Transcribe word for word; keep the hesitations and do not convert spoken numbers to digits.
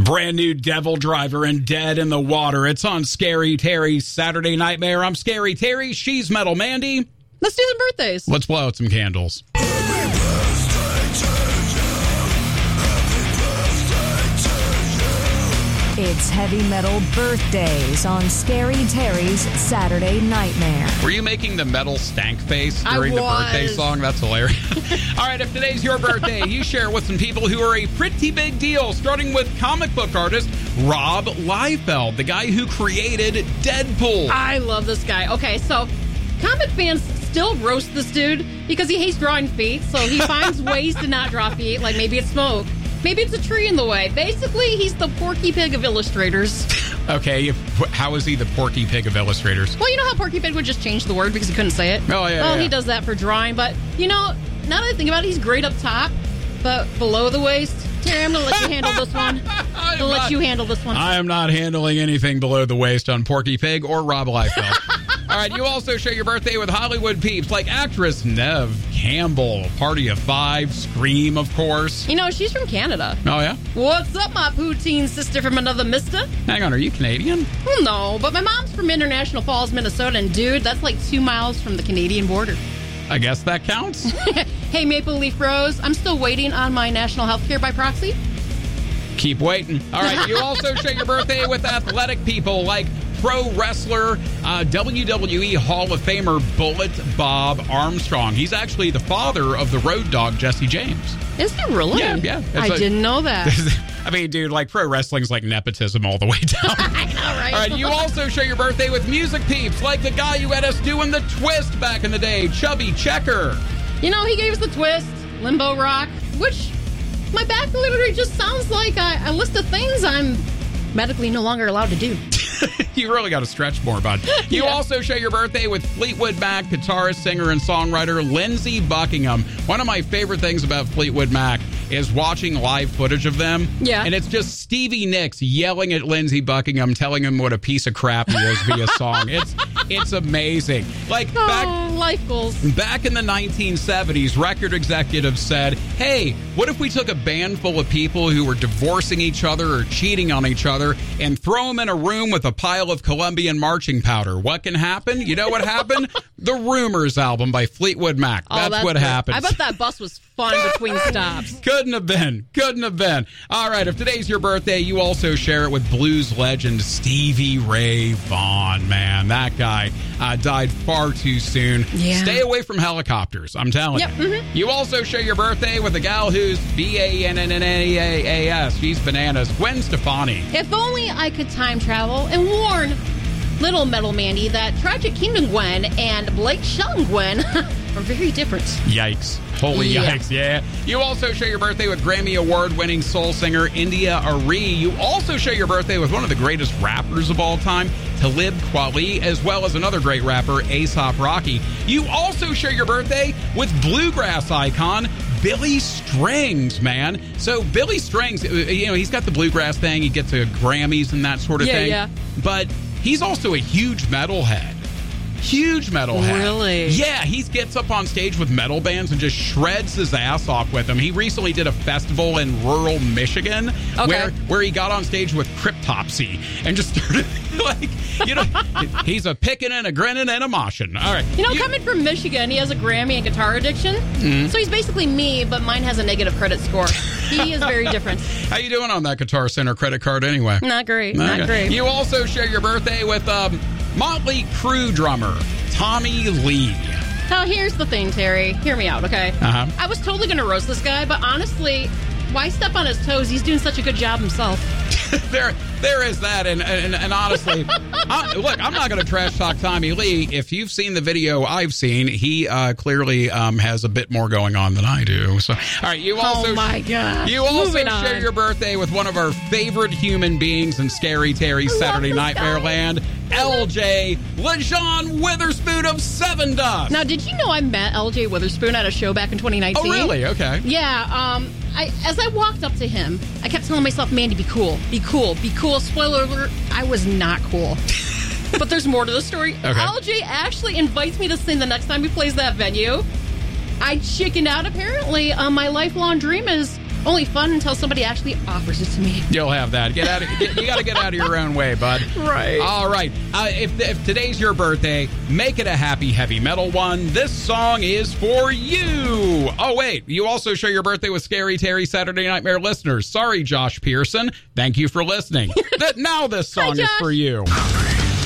Brand new Devil Driver and Dead in the Water. It's on Scary Terry's Saturday Nightmare. I'm Scary Terry. She's Metal Mandy. Let's do some birthdays. Let's blow out some candles. It's Heavy Metal Birthdays on Scary Terry's Saturday Nightmare. Were you making the metal stank face during I the was. birthday song? That's hilarious. All right, if today's your birthday, you share with some people who are a pretty big deal, starting with comic book artist Rob Liefeld, the guy who created Deadpool. I love this guy. Okay, so comic fans still roast this dude because he hates drawing feet, so he finds ways to not draw feet, like maybe it's smoke. Maybe it's a tree in the way. Basically, he's the Porky Pig of illustrators. Okay, if, how is he the Porky Pig of illustrators? Well, you know how Porky Pig would just change the word because he couldn't say it? Oh, yeah, Well, yeah. he does that for drawing. But, you know, now that I think about it, he's great up top, but below the waist. Terry, I'm going to let you handle this one. I'm going to let you handle this one. I am not handling anything below the waist on Porky Pig or Rob Liefeld. All right, you also share your birthday with Hollywood peeps like actress Neve Campbell, Party of Five, Scream, of course. You know, she's from Canada. Oh, yeah? What's up, my poutine sister from another mister? Hang on, are you Canadian? Well, no, but my mom's from International Falls, Minnesota, and dude, that's like two miles from the Canadian border. I guess that counts. Hey, Maple Leaf Rose, I'm still waiting on my national health care by proxy. Keep waiting. All right, you also share your birthday with athletic people like pro wrestler, uh, W W E Hall of Famer Bullet Bob Armstrong. He's actually the father of the Road Dogg, Jesse James. Is he really? Yeah, yeah. I It's a- didn't know that. I mean, dude, like pro wrestling's like nepotism all the way down. I know, right? All right, you also share your birthday with music peeps like the guy who had us doing the twist back in the day, Chubby Checker. You know, he gave us the twist, Limbo Rock, which my back literally just sounds like a, a list of things I'm medically no longer allowed to do. You really got to stretch more, bud. You Yeah. also share your birthday with Fleetwood Mac guitarist, singer, and songwriter Lindsey Buckingham. One of my favorite things about Fleetwood Mac is watching live footage of them. Yeah. And it's just Stevie Nicks yelling at Lindsey Buckingham, telling him what a piece of crap he is via song. It's it's amazing. Like back Oh, life goals. Back in the nineteen seventies, record executives said, hey, what if we took a band full of people who were divorcing each other or cheating on each other and throw them in a room with a pile of Colombian marching powder? What can happen? You know what happened? The Rumors album by Fleetwood Mac. Oh, That's, what good. happened. I bet that bus was fun between stops. Couldn't have been. Couldn't have been. All right, if today's your birthday, you also share it with blues legend Stevie Ray Vaughan. Man, that guy uh, died far too soon. Yeah. Stay away from helicopters, I'm telling Yep, you. mhm. You also share your birthday with a gal who's B A N N N A A S. She's bananas. Gwen Stefani. If only I could time travel and warn Little Metal Mandy that Tragic Kingdom Gwen and Blake Shelton Gwen are very different. Yikes. Holy Yeah. yikes, yeah. You also share your birthday with Grammy Award-winning soul singer India Arie. You also share your birthday with one of the greatest rappers of all time, Talib Kweli, as well as another great rapper, A$AP Rocky. You also share your birthday with bluegrass icon Billy Strings, man. So Billy Strings, you know, he's got the bluegrass thing. He gets the Grammys and that sort of Yeah, thing. yeah. But he's also a huge metalhead. Huge metalhead. Really? Yeah, he gets up on stage with metal bands and just shreds his ass off with them. He recently did a festival in rural Michigan Okay. where where he got on stage with Cryptopsy and just started like, you know, he's a picking and a grinning and a moshing. All right. You know, coming from Michigan, he has a Grammy and guitar addiction. Mm-hmm. So he's basically me, but mine has a negative credit score. He is very different. How you doing on that Guitar Center credit card anyway? Not great. Okay. Not great. You also share your birthday with um, Motley Crue drummer Tommy Lee. Now, here's the thing, Terry. Hear me out, okay? Uh-huh. I was totally going to roast this guy, but honestly, why step on his toes? He's doing such a good job himself. there, there is that, and and, and honestly, I, look, I'm not going to trash talk Tommy Lee. If you've seen the video I've seen, he uh, clearly um, has a bit more going on than I do. So, all right, you also, Oh, my gosh. you also Moving share on. your birthday with one of our favorite human beings in Scary Terry's I love Saturday this Nightmare guy. Land, L J LeJean Witherspoon of Seven Dust. Now, did you know I met L J Witherspoon at a show back in twenty nineteen? Oh, really? Okay. Yeah. Um, I, as I walked up to him, I kept telling myself, Mandy, be cool. Be cool. Be cool. Spoiler alert, I was not cool. But there's more to the story. Okay. L J actually invites me to sing the next time he plays that venue. I chickened out, apparently. Um, my lifelong dream is only fun until somebody actually offers it to me. You'll have that. Get out of, get, you got to get out of your own way, bud. Right. All right. Uh, if, if today's your birthday, make it a happy heavy metal one. This song is for you. Oh, wait. You also share your birthday with Scary Terry Saturday Nightmare listeners. Sorry, Josh Pearson. Thank you for listening. That now this song Hi, is for you.